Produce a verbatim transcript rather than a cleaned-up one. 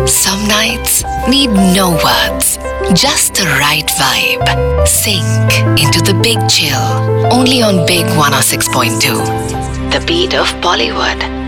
Some nights need no words, just the right vibe. Sink into the big chill, only on Big one oh six point two. The beat of Bollywood.